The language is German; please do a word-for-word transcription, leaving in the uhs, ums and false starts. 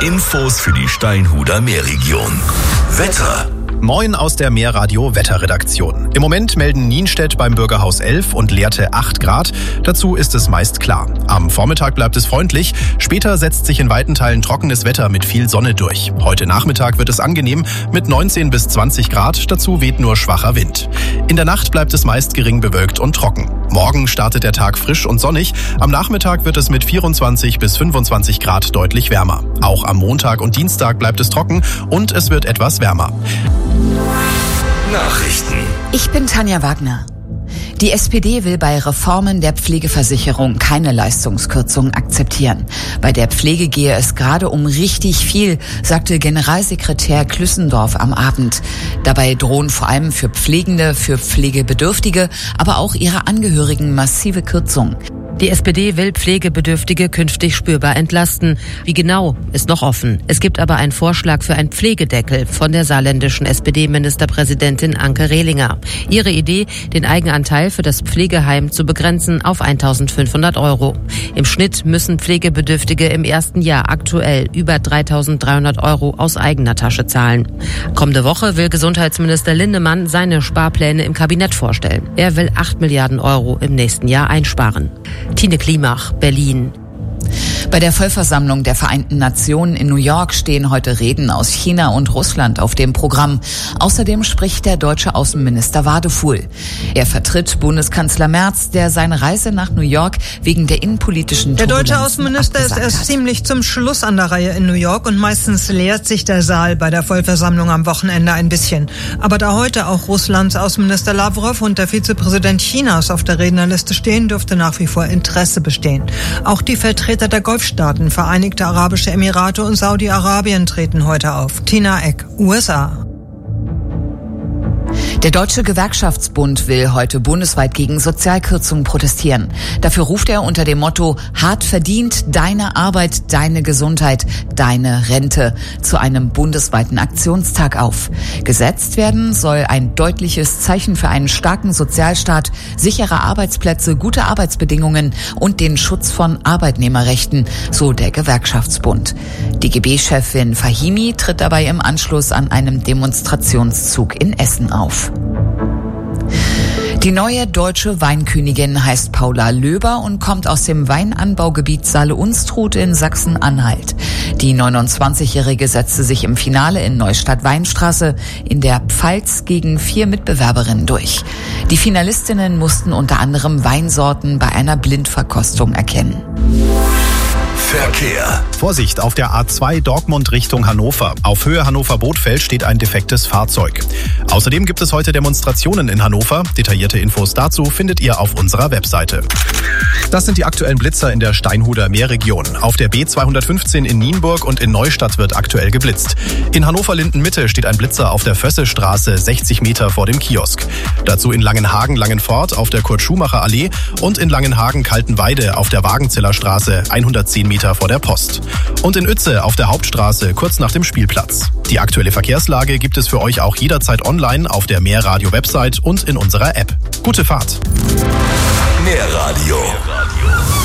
Infos für die Steinhuder Meerregion. Wetter. Moin aus der Meerradio Wetterredaktion. Im Moment melden Nienstedt beim Bürgerhaus elf und Lehrte acht Grad. Dazu ist es meist klar. Am Vormittag bleibt es freundlich. Später setzt sich in weiten Teilen trockenes Wetter mit viel Sonne durch. Heute Nachmittag wird es angenehm mit neunzehn bis zwanzig Grad. Dazu weht nur schwacher Wind. In der Nacht bleibt es meist gering bewölkt und trocken. Morgen startet der Tag frisch und sonnig. Am Nachmittag wird es mit vierundzwanzig bis fünfundzwanzig Grad deutlich wärmer. Auch am Montag und Dienstag bleibt es trocken und es wird etwas wärmer. Nachrichten. Ich bin Tanja Wagner. Die S P D will bei Reformen der Pflegeversicherung keine Leistungskürzung akzeptieren. Bei der Pflege gehe es gerade um richtig viel, sagte Generalsekretär Klüssendorf am Abend. Dabei drohen vor allem für Pflegende, für Pflegebedürftige, aber auch ihre Angehörigen massive Kürzungen. Die S P D will Pflegebedürftige künftig spürbar entlasten. Wie genau, ist noch offen. Es gibt aber einen Vorschlag für einen Pflegedeckel von der saarländischen S P D-Ministerpräsidentin Anke Rehlinger. Ihre Idee, den Eigenanteil für das Pflegeheim zu begrenzen auf eintausendfünfhundert Euro. Im Schnitt müssen Pflegebedürftige im ersten Jahr aktuell über dreitausenddreihundert Euro aus eigener Tasche zahlen. Kommende Woche will Gesundheitsminister Lindemann seine Sparpläne im Kabinett vorstellen. Er will acht Milliarden Euro im nächsten Jahr einsparen. Tine Klimach, Berlin. Bei der Vollversammlung der Vereinten Nationen in New York stehen heute Reden aus China und Russland auf dem Programm. Außerdem spricht der deutsche Außenminister Wadefuhl. Er vertritt Bundeskanzler Merz, der seine Reise nach New York wegen der innenpolitischen Der deutsche Turbulenzen Außenminister ist erst hat. ziemlich zum Schluss an der Reihe in New York und meistens leert sich der Saal bei der Vollversammlung am Wochenende ein bisschen. Aber da heute auch Russlands Außenminister Lavrov und der Vizepräsident Chinas auf der Rednerliste stehen, dürfte nach wie vor Interesse bestehen. Auch die Vertreter der Golfstaaten, Vereinigte Arabische Emirate und Saudi-Arabien treten heute auf. Tina Eck, U S A. Der Deutsche Gewerkschaftsbund will heute bundesweit gegen Sozialkürzungen protestieren. Dafür ruft er unter dem Motto "Hart verdient, deine Arbeit, deine Gesundheit, deine Rente" zu einem bundesweiten Aktionstag auf. Gesetzt werden soll ein deutliches Zeichen für einen starken Sozialstaat, sichere Arbeitsplätze, gute Arbeitsbedingungen und den Schutz von Arbeitnehmerrechten, so der Gewerkschaftsbund. Die G B-Chefin Fahimi tritt dabei im Anschluss an einem Demonstrationszug in Essen auf. Die neue deutsche Weinkönigin heißt Paula Löber und kommt aus dem Weinanbaugebiet Saale-Unstrut in Sachsen-Anhalt. Die neunundzwanzigjährige setzte sich im Finale in Neustadt-Weinstraße in der Pfalz gegen vier Mitbewerberinnen durch. Die Finalistinnen mussten unter anderem Weinsorten bei einer Blindverkostung erkennen. Verkehr. Vorsicht auf der A zwei Dortmund Richtung Hannover. Auf Höhe Hannover-Bothfeld steht ein defektes Fahrzeug. Außerdem gibt es heute Demonstrationen in Hannover. Detaillierte Infos dazu findet ihr auf unserer Webseite. Das sind die aktuellen Blitzer in der Steinhuder Meerregion. Auf der B zweihundertfünfzehn in Nienburg und in Neustadt wird aktuell geblitzt. In Hannover-Linden-Mitte steht ein Blitzer auf der Vössestraße, sechzig Meter vor dem Kiosk. Dazu in Langenhagen-Langenfort auf der Kurt-Schumacher-Allee und in Langenhagen-Kaltenweide auf der Wagenzeller Straße, hundertzehn Meter vor der Post. Und in Uetze auf der Hauptstraße kurz nach dem Spielplatz. Die aktuelle Verkehrslage gibt es für euch auch jederzeit online auf der Meerradio-Website und in unserer App. Gute Fahrt! Meerradio.